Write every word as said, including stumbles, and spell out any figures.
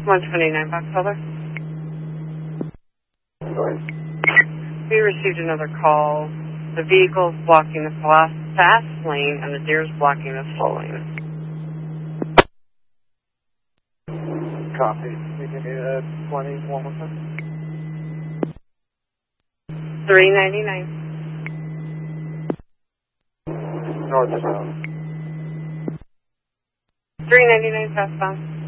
one twenty-nine Box Elder. Go ahead. We received another call. The vehicle's blocking the fast, fast lane and the deer's blocking the slow lane. Copy. Can you give me that twenty one more time? three ninety-nine. North or south? three ninety-nine southbound.